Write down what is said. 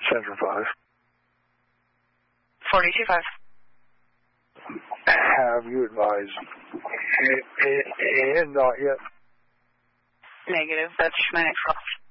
Center 5. 42.5. Have you advised? And not yet. Negative. That's my next call.